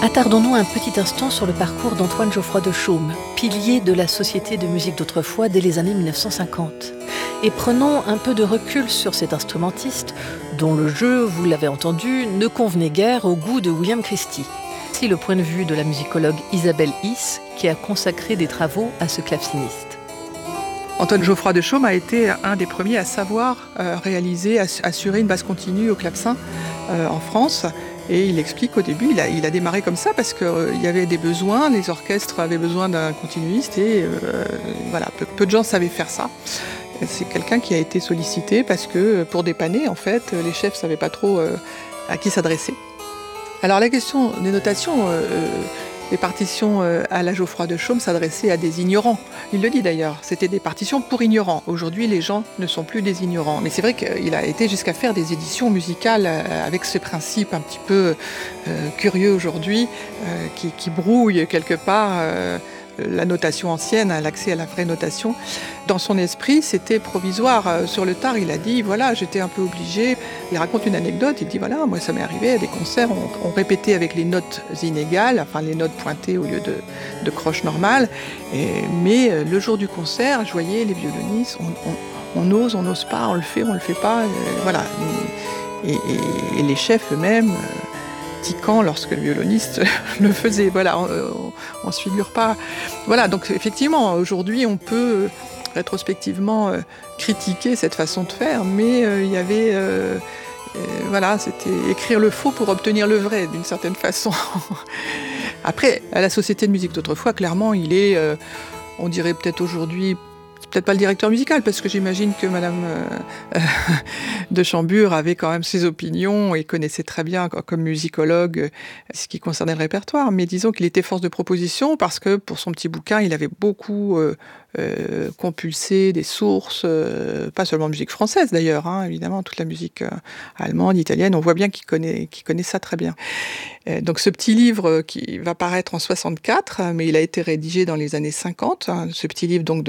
Attardons-nous un petit instant sur le parcours d'Antoine Geoffroy de Chaume, pilier de la Société de musique d'autrefois dès les années 1950. Et prenons un peu de recul sur cet instrumentiste dont le jeu, vous l'avez entendu, ne convenait guère au goût de William Christie. C'est le point de vue de la musicologue Isabelle Is qui a consacré des travaux à ce claveciniste. Antoine Geoffroy de Chaume a été un des premiers à savoir assurer une basse continue au clavecin en France. Et il explique qu'au début, il a démarré comme ça parce qu'il y avait des besoins, les orchestres avaient besoin d'un continuiste et voilà, peu de gens savaient faire ça. C'est quelqu'un qui a été sollicité parce que pour dépanner, en fait, les chefs ne savaient pas trop à qui s'adresser. Alors la question des notations, les partitions à la Geoffroy de Chaume s'adressaient à des ignorants. Il le dit d'ailleurs, c'était des partitions pour ignorants. Aujourd'hui, les gens ne sont plus des ignorants. Mais c'est vrai qu'il a été jusqu'à faire des éditions musicales avec ce principe un petit peu curieux aujourd'hui, qui brouille quelque part la notation ancienne, l'accès à la vraie notation. Dans son esprit, c'était provisoire. Sur le tard, il a dit, voilà, j'étais un peu obligé. Il raconte une anecdote, il dit, voilà, moi ça m'est arrivé à des concerts, on répétait avec les notes inégales, enfin les notes pointées au lieu de croches normales. Mais le jour du concert, je voyais les violonistes, on n'ose pas, on le fait pas. Voilà. Et les chefs eux-mêmes, tiquant lorsque le violoniste le faisait. Voilà, on se figure pas. Voilà, donc effectivement, aujourd'hui, on peut rétrospectivement critiquer cette façon de faire, mais il y avait... voilà, c'était écrire le faux pour obtenir le vrai, d'une certaine façon. Après, à la Société de musique d'autrefois, clairement, il est, on dirait peut-être aujourd'hui, peut-être pas le directeur musical, parce que j'imagine que Madame de Chambure avait quand même ses opinions et connaissait très bien, comme musicologue, ce qui concernait le répertoire. Mais disons qu'il était force de proposition parce que pour son petit bouquin, il avait beaucoup compulsé des sources, pas seulement musique française d'ailleurs, hein, évidemment, toute la musique allemande, italienne, on voit bien qu'il connaît ça très bien. Donc ce petit livre qui va paraître en 64, mais il a été rédigé dans les années 50, hein, ce petit livre donc